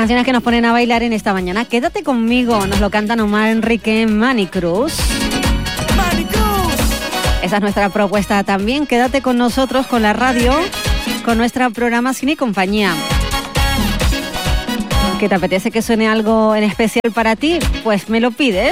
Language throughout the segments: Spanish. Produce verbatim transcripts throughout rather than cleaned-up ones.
canciones que nos ponen a bailar en esta mañana. Quédate conmigo, nos lo cantan Omar Enrique, Manny Cruz. Manny Cruz. Esa es nuestra propuesta también. Quédate con nosotros, con la radio, con nuestra programación y compañía. ¿Que te apetece que suene algo en especial para ti? Pues me lo pides.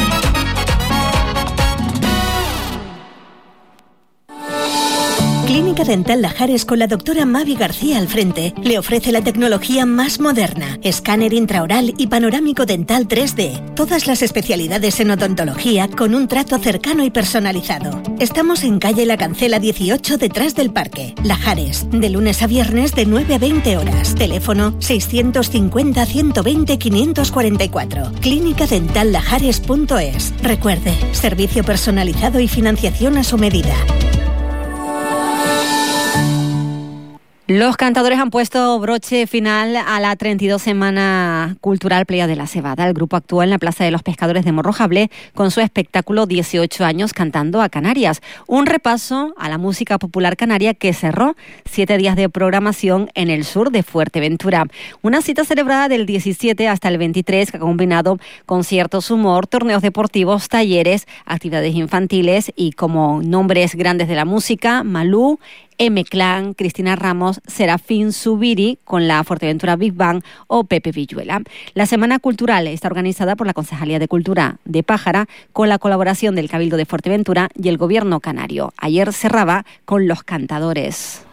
Clínica Dental Lajares con la doctora Mavi García al frente le ofrece la tecnología más moderna, escáner intraoral y panorámico dental tres D. Todas las especialidades en odontología con un trato cercano y personalizado. Estamos en calle La Cancela dieciocho detrás del parque, Lajares, de lunes a viernes de nueve a veinte horas. Teléfono seiscientos cincuenta, ciento veinte, quinientos cuarenta y cuatro. clínica dental lajares punto es. Recuerde, servicio personalizado y financiación a su medida. Los cantadores han puesto broche final a la treinta y dos Semana Cultural Playa de la Cebada. El grupo actúa en la Plaza de los Pescadores de Morrojable con su espectáculo dieciocho años cantando a Canarias. Un repaso a la música popular canaria que cerró siete días de programación en el sur de Fuerteventura. Una cita celebrada del diecisiete hasta el veintitrés que ha combinado conciertos, humor, torneos deportivos, talleres, actividades infantiles y como nombres grandes de la música, Malú, M-Clan, Cristina Ramos, Serafín Zubiri con la Fuerteventura Big Bang o Pepe Villuela. La Semana Cultural está organizada por la Concejalía de Cultura de Pájara con la colaboración del Cabildo de Fuerteventura y el Gobierno canario. Ayer cerraba con los cantadores.